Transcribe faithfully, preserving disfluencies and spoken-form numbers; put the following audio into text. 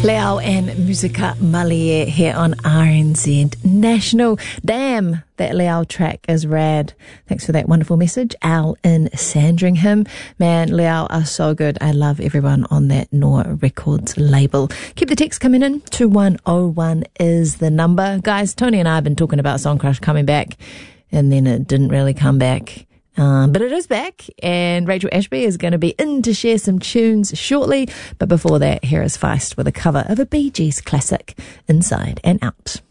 Leo and Musica Malie here on R N Z National. Damn, that Leo track is rad. Thanks for that wonderful message, Al in Sandringham. Man, Leo are so good. I love everyone on that Noah Records label. Keep the text coming in. two one oh one is the number. Guys, Tony and I have been talking about Song Crush coming back, and then it didn't really come back. Um, but it is back, and Rachel Ashby is going to be in to share some tunes shortly. But before that, here is Feist with a cover of a Bee Gees classic, Inside and Out.